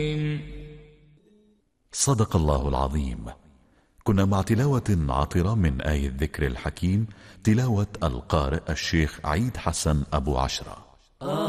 صدق الله العظيم. كنا مع تلاوة عطرة من آية الذكر الحكيم، تلاوة القارئ الشيخ عيد حسن أبو عشرة.